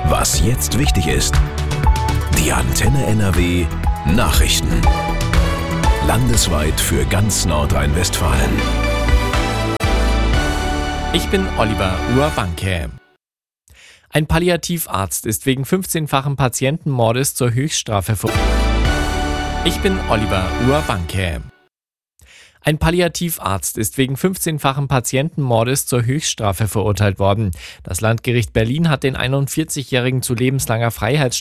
Was jetzt wichtig ist. Die Antenne NRW Nachrichten. Landesweit für ganz Nordrhein-Westfalen. Ich bin Oliver Urbanke. Ein Palliativarzt ist wegen 15-fachen Patientenmordes zur Höchststrafe verurteilt. Ich bin Oliver Urbanke. Ein Palliativarzt ist wegen 15-fachen Patientenmordes zur Höchststrafe verurteilt worden. Das Landgericht Berlin hat den 41-Jährigen zu lebenslanger Freiheitsstrafe